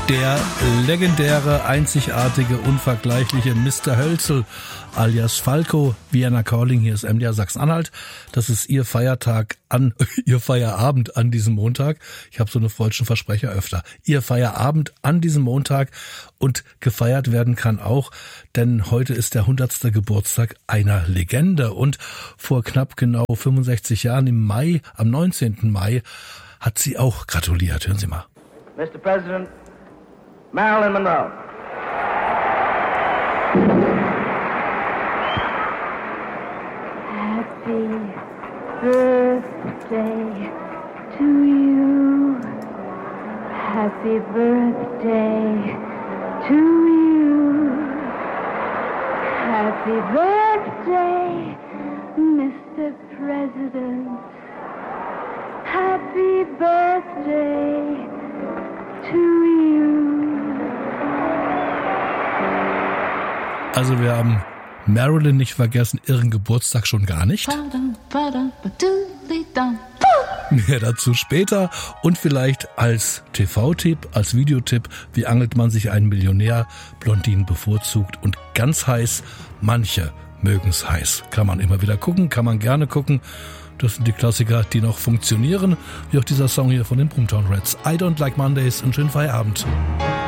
Der legendäre, einzigartige, unvergleichliche Mr. Hölzel alias Falco, Vienna Calling, hier ist MDR Sachsen-Anhalt. Das ist Ihr Feierabend an diesem Montag. Ich habe so eine freudschen Versprecher öfter. Ihr Feierabend an diesem Montag, und gefeiert werden kann auch, denn heute ist der 100. Geburtstag einer Legende, und vor knapp genau 65 Jahren im Mai, am 19. Mai, hat sie auch gratuliert. Hören Sie mal. Mr. President, Marilyn Monroe. Happy birthday to you. Happy birthday to you. Happy birthday, Mr. President. Happy birthday to you. Also wir haben Marilyn nicht vergessen, ihren Geburtstag schon gar nicht. Mehr dazu später, und vielleicht als TV-Tipp, als Videotipp, wie angelt man sich einen Millionär, Blondinen bevorzugt und ganz heiß. Manche mögen's heiß. Kann man immer wieder gucken, kann man gerne gucken. Das sind die Klassiker, die noch funktionieren, wie auch dieser Song hier von den Boomtown Rats. I Don't Like Mondays. Einen schönen Feierabend.